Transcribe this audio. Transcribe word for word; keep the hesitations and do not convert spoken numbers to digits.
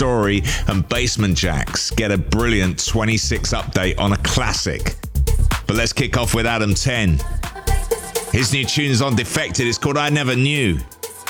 Story and Basement Jaxx get a brilliant twenty-six update on a classic. But let's kick off with Adam ten. His new tune's on Defected. It's called I Never Knew.